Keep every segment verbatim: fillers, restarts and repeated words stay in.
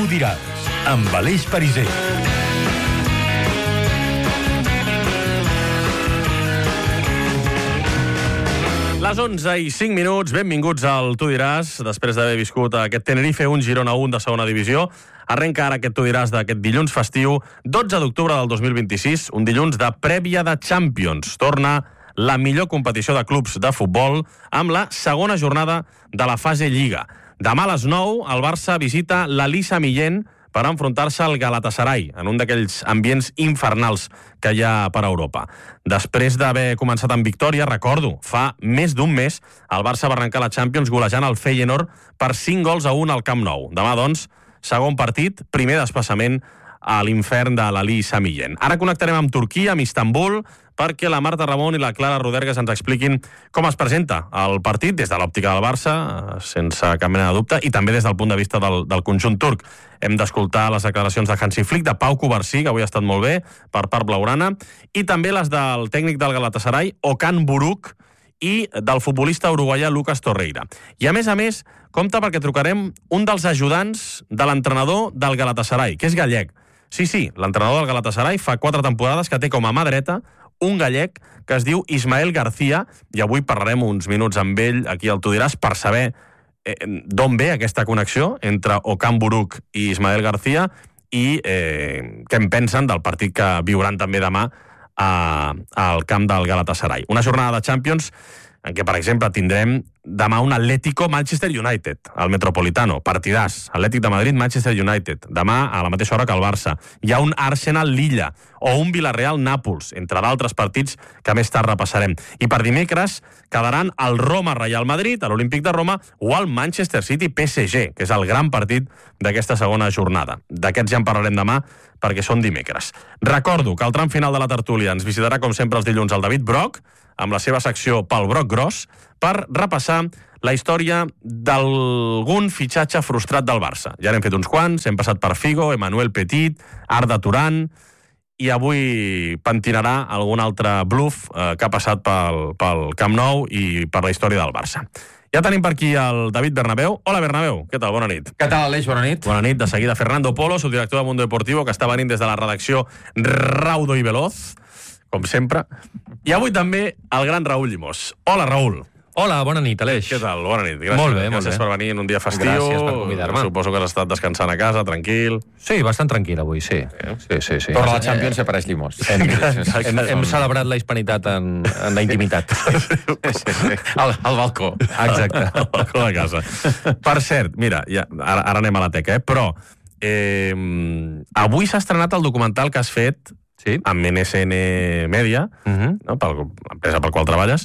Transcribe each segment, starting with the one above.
diràs, amb Aleix Pariser. Les onze i cinc minuts, benvinguts al Tu diràs, després d'haver viscut aquest Tenerife un Girona un de segona divisió. Arrenca ara aquest Tu diràs d'aquest dilluns festiu, dotze d'octubre del dos mil vint-i-sis, un dilluns de prèvia de Champions. Torna la millor competició de clubs de futbol amb la segona jornada de la fase Lliga. Demà a les nou, el Barça visita l'Elisa Millén per enfrontar-se al Galatasaray, en un d'aquells ambients infernals que hi ha per Europa. Després d'haver començat amb victòria, recordo, fa més d'un mes, el Barça va arrencar la Champions golejant el Feyenoord per cinc gols a un al Camp Nou. Demà, doncs, segon partit, primer desplaçament a l'infern de l'Elisa Millén. Ara connectarem amb Turquia, amb Istanbul, perquè la Marta Ramon i la Clara Rodergues ens expliquin com es presenta el partit des de l'òptica del Barça, sense cap mena de dubte, i també des del punt de vista del, del conjunt turc. Hem d'escoltar les declaracions de Hansi Flick, de Pau Covarsí, que avui ha estat molt bé, per part blaugrana, i també les del tècnic del Galatasaray, Okan Buruk, i del futbolista uruguaià Lucas Torreira. I a més a més, compte perquè trucarem un dels ajudants de l'entrenador del Galatasaray, que és gallec. Sí, sí, l'entrenador del Galatasaray fa quatre temporades que té com a mà dreta un gallec que es diu Ismael García, i avui parlarem uns minuts amb ell aquí al Tu diràs per saber eh, d'on ve aquesta connexió entre Okan Buruk i Ismael García i eh, què en pensen del partit que viuran també demà a, al camp del Galatasaray. Una jornada de Champions en què, per exemple, tindrem demà un Atlético Manchester United, al Metropolitano, partidàs, Atlètic de Madrid, Manchester United, demà a la mateixa hora que el Barça. Hi ha un Arsenal Lilla, o un Villarreal Nàpols, entre d'altres partits que més tard repassarem. I per dimecres quedaran el Roma Real Madrid, a l'Olímpic de Roma, o el Manchester City P S G, que és el gran partit d'aquesta segona jornada. D'aquests ja en parlarem demà, perquè són dimecres. Recordo que al tram final de la tertúlia ens visitarà, com sempre, els dilluns el David Broc, amb la seva secció Pel Broc Gros, per repassar la història d'algun fitxatge frustrat del Barça. Ja n'hem fet uns quants, hem passat per Figo, Emmanuel Petit, Arda Turan, i avui pentinarà algun altre bluff eh, que ha passat pel, pel Camp Nou i per la història del Barça. Ja tenim per aquí el David Bernabéu. Hola, Bernabéu. Què tal? Bona nit. Què tal, Aleix? Bona nit. Bona nit. De seguida, Fernando Polo, subdirector de Mundo Deportivo, que està venint des de la redacció Raudo i Veloz, com sempre. I avui també el gran Raül Llimós. Hola, Raül. Hola, bona nit, Aleix. Què tal? Bona nit. Gràcies, molt bé, molt gràcies bé. per venir en un dia festiu. Gràcies per convidar-me. Suposo que has estat descansant a casa, tranquil. Sí, bastant tranquil avui, sí. sí, sí, sí. Torna la Champions i apareix Llimós. Hem, hem, hem celebrat la hispanitat en, en la intimitat. al, al balcó. Exacte. Al balcó de casa. Per cert, mira, ja, ara, ara anem a la teca, eh? però eh, avui s'ha estrenat el documental que has fet sí. amb N S N Media, uh-huh. no? per l'empresa per qual treballes,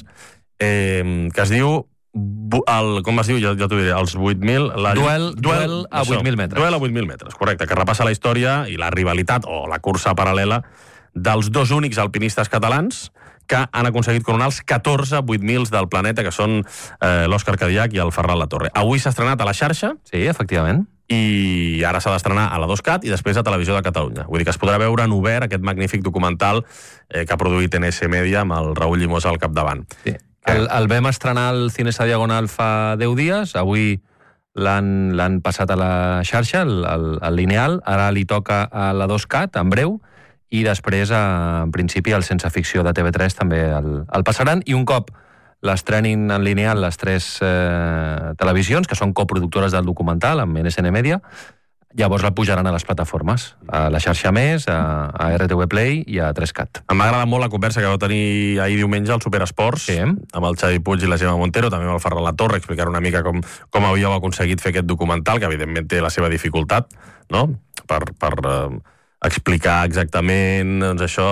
eh, que es diu el, com es diu? Jo, jo t'ho diré, els vuit mil... La... Duel, duel a vuit mil metres. Duel a vuit mil metres, correcte, que repassa la història i la rivalitat, o la cursa paral·lela, dels dos únics alpinistes catalans que han aconseguit coronar els catorze vuit mils del planeta, que són eh, l'Òscar Cadillac i el Ferran Latorre. Avui s'ha estrenat a la xarxa. Sí, efectivament. I ara s'ha d'estrenar a la dos cat i després a Televisió de Catalunya. Vull dir que es podrà veure en obert aquest magnífic documental eh, que ha produït N S Media amb el Raül Llimós al capdavant. Sí. El, el vam estrenar al Cinesa Diagonal fa deu dies, avui l'han passat a la xarxa, el, el, el lineal, ara li toca a la dos cat, en breu, i després, a, en principi, el Sense Ficció de T V tres també el, el passaran, i un cop l'estrenin en lineal les tres eh, televisions, que són coproductores del documental, amb N S N Media, llavors la pujaran a les plataformes, a la xarxa Més, a, a R T V Play i a tres cat. Em va agradar molt la conversa que vau tenir ahir diumenge al Superesports, sí. amb el Xavi Puig i la Gemma Montero, també amb el Ferran Latorre, explicar una mica com, com havíeu aconseguit fer aquest documental, que evidentment té la seva dificultat, no?, per, per eh, explicar exactament, doncs això,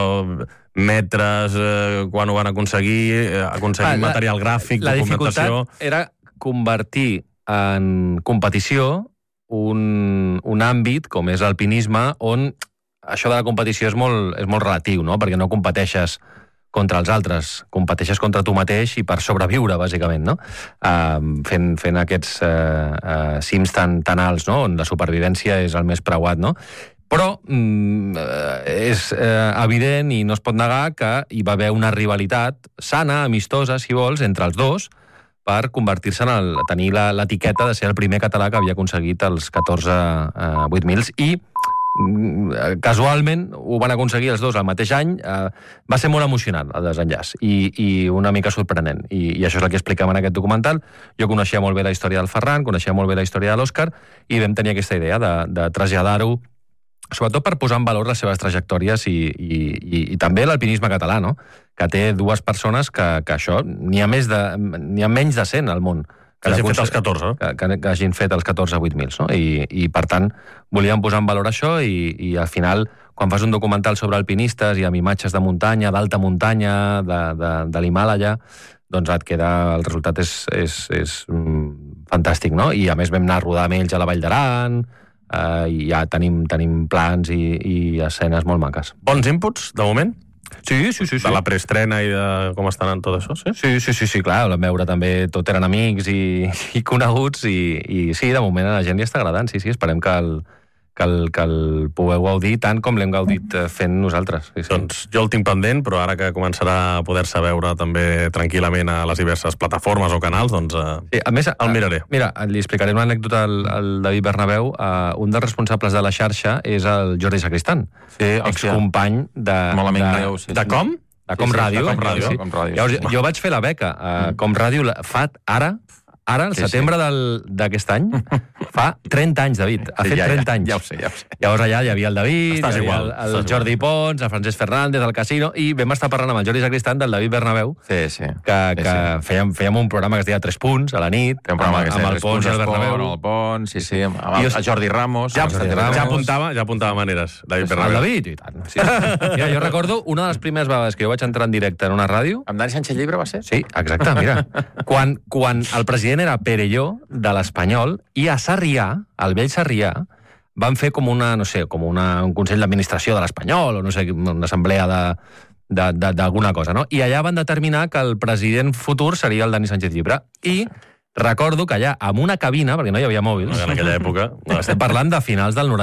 metres, eh, quan ho van aconseguir, eh, aconseguir ah, la, material gràfic, la documentació... La dificultat era convertir en competició un, un àmbit, com és l'alpinisme, on això de la competició és molt, és molt relatiu, no? Perquè no competeixes contra els altres, competeixes contra tu mateix i per sobreviure, bàsicament, no? Uh, fent, fent aquests uh, uh, cims tan, tan alts, no? On la supervivència és el més preuat, no? Però mm, és eh, evident i no es pot negar que hi va haver una rivalitat sana, amistosa, si vols, entre els dos, per convertir-se en el, tenir la- l'etiqueta de ser el primer català que havia aconseguit els catorze eh, vuit mils i mm, casualment ho van aconseguir els dos al mateix any. Eh, va ser molt emocionant el desenllaç i, i una mica sorprenent I, i això és el que expliquem en aquest documental. Jo coneixia molt bé la història del Ferran, coneixia molt bé la història de l'Òscar i vam tenir aquesta idea de, de traslladar-ho sobretot per posar en valor les seves trajectòries i, i, i, i també l'alpinisme català, no? Que té dues persones que, que això, n'hi ha, més de, n'hi ha menys de cent al món. Que hagin fet els catorze. Que, que, que hagin fet els catorze vuit mil, no? I, I, per tant, volíem posar en valor això i, i al final, quan fas un documental sobre alpinistes i amb imatges de muntanya, d'alta muntanya, de, de, de l'Himàlaia, doncs et queda, el resultat és, és, és mm, fantàstic, no? I a més vam anar a rodar amb ells a la Vall d'Aran, eh, i ja tenim, tenim plans i, i escenes molt maques. Bons inputs, de moment? Sí, sí, sí. sí. De la preestrena i de com estan en tot això, sí? Sí, sí, sí, sí, clar, el vam veure també, tot eren amics i, i coneguts i, i sí, de moment a la gent li està agradant, sí, sí, esperem que el, que el, que el pugueu gaudir tant com l'hem gaudit eh, fent nosaltres. Sí, sí. Doncs jo el tinc pendent, però ara que començarà a poder-se veure també tranquil·lament a les diverses plataformes o canals, doncs eh, Sí, a més, el miraré. Mira, li explicaré una anècdota al, al David Bernabéu. Uh, un dels responsables de la xarxa és el Jordi Sacristán, Sí, hòstia. excompany de... Molt amic de, meu, sí. De com? De Com Sí, sí, Ràdio. de Com Ràdio, Sí. Com Ràdio. Llavors, jo vaig fer la beca a Com Ràdio la- fa ara, ara, al Sí, sí. setembre del- d'aquest any, fa trenta anys, David. Ha Sí, fet ja, trenta ja, anys. ja ho sé, ja ho sé. Llavors allà hi havia el David, Estàs hi havia igual, el, el estàs Jordi Pons, el Francesc Fernández, el Casino, i vam estar parlant amb el Jordi Sacristán del David Bernabéu, Sí, sí. que, Sí, que sí. fèiem, fèiem un programa que es deia Tres Punts, a la nit, Té un programa amb, que es amb deia el Pons i el Bernabéu. Amb el Pons, sí, sí, amb, amb I el, jo- el Jordi Ramos. Ja, amb el Jordi Ramos. ja apuntava, ja apuntava maneres, David El Bernabéu. David, i tant. Sí. Mira, jo recordo una de les primeres vegades que jo vaig entrar en directe en una ràdio. Amb Dani Sánchez Llibre va ser? Sí, exacte, mira. Quan, quan el president era Perelló, de l'Espanyol, i a Sarrià, al vell Sarrià, van fer com una, no sé, com una, un consell d'administració de l'Espanyol, o no sé, una assemblea de de- de- d'alguna cosa, no? I allà van determinar que el president futur seria el Dani Sánchez Llibre. I recordo que allà, amb una cabina, perquè no hi havia mòbils, En aquella època... estem parlant de finals del noranta